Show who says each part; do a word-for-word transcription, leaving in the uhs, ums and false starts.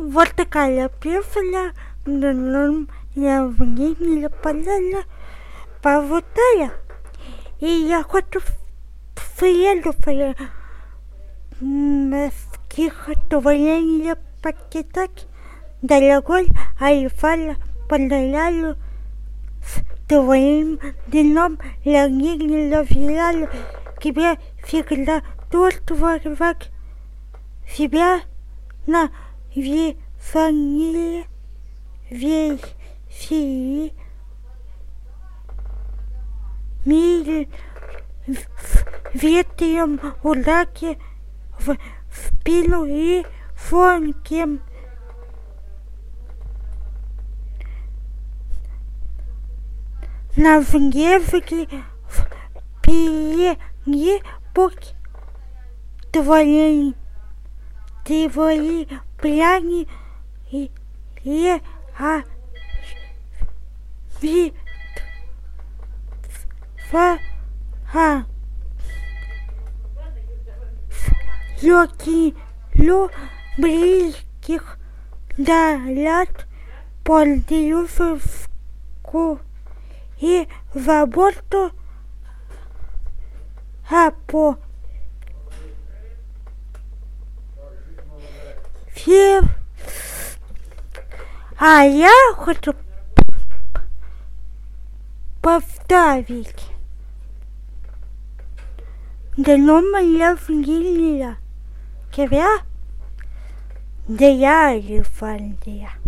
Speaker 1: вот такая песня, я в ней не поняла, поводая, и я хочу приеду в стихотворение почитать, дорогой Айфаль, поздравляю с твоим днем, я не разделяю тебе всегда чувствовать себя на весне веселье мире ветром удачи в спину и фонкем на внешке в передний путь твоей твои пляни и и а ви фа а Йоки лю близких далят поддержку и заботу а по все. А я хочу поставить днем рождения тебя, Дия Айфаль.